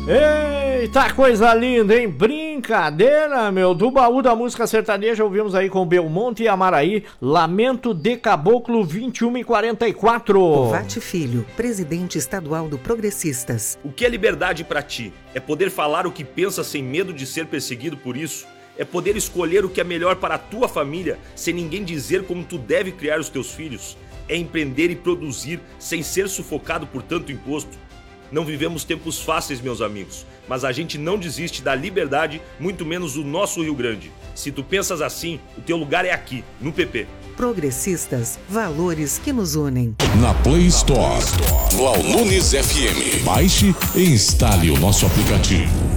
Eita, coisa linda, hein? Brincadeira, meu. Do baú da música sertaneja, ouvimos aí com Belmonte e Amaraí, Lamento de Caboclo 21 e 44. Covate Filho, presidente estadual do Progressistas. O que é liberdade pra ti? É poder falar o que pensa sem medo de ser perseguido por isso? É poder escolher o que é melhor para a tua família, sem ninguém dizer como tu deve criar os teus filhos? É empreender e produzir sem ser sufocado por tanto imposto? Não vivemos tempos fáceis, meus amigos, mas a gente não desiste da liberdade, muito menos o nosso Rio Grande. Se tu pensas assim, o teu lugar é aqui, no PP. Progressistas, valores que nos unem. Na Play Store, Lau Nunes FM. Baixe e instale o nosso aplicativo.